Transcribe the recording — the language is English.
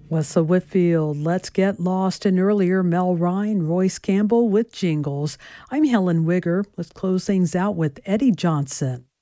Wessa Whitfield, Let's Get Lost, and earlier Mel Ryan, Royce Campbell with Jingles. I'm Helen Wigger. Let's close things out with Eddie Johnson.